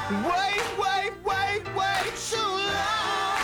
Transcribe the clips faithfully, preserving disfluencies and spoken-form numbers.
Wait, wait, wait, wait too long.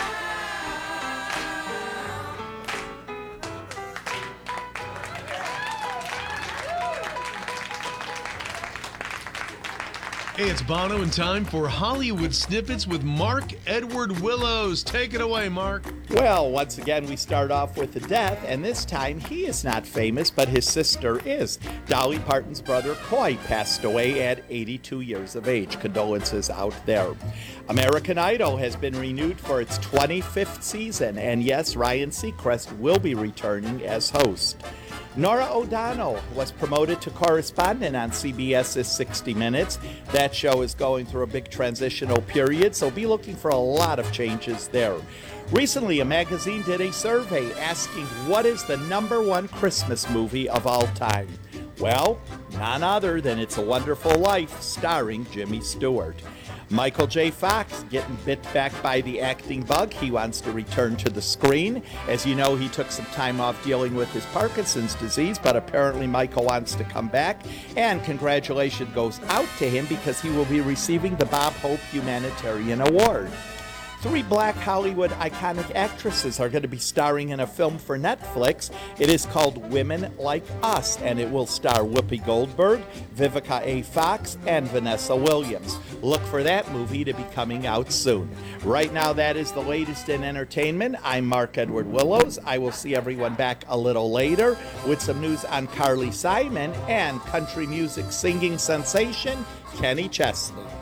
Hey, it's Bono and time for Hollywood Snippets with Mark Edward Willows. Take it away, Mark. Well, once again, we start off with a death, and this time he is not famous, but his sister is. Dolly Parton's brother, Coy, passed away at eighty-two years of age. Condolences out there. American Idol has been renewed for its twenty-fifth season, and yes, Ryan Seacrest will be returning as host. Nora O'Donnell was promoted to correspondent on CBS's sixty minutes. That show is going through a big transitional period, so be looking for a lot of changes there. Recently, a magazine did a survey asking what is the number one Christmas movie of all time. Well, none other than It's a Wonderful Life, starring Jimmy Stewart. Michael J. Fox getting bit back by the acting bug. He wants to return to the screen. As you know, he took some time off dealing with his Parkinson's disease, but apparently Michael wants to come back. And congratulations goes out to him because he will be receiving the Bob Hope Humanitarian Award. Three black Hollywood iconic actresses are going to be starring in a film for Netflix. It is called Women Like Us, and it will star Whoopi Goldberg, Vivica A. Fox, and Vanessa Williams. Look for that movie to be coming out soon. Right now, that is the latest in entertainment. I'm Mark Edward Willows. I will see everyone back a little later with some news on Carly Simon and country music singing sensation Kenny Chesney.